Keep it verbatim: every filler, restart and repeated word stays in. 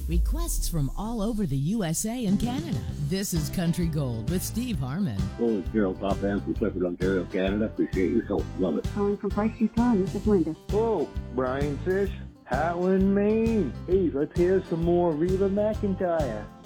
Requests from all over the U S A and Canada. This is Country Gold with Steve Harmon. Oh, it's Gerald Topham from Clifford, Ontario, Canada. Appreciate your show. Love it. Calling from Price Yukon. This is Linda. Oh, Brian Fish, Howland, Maine. Hey, let's hear some more Reba McEntire.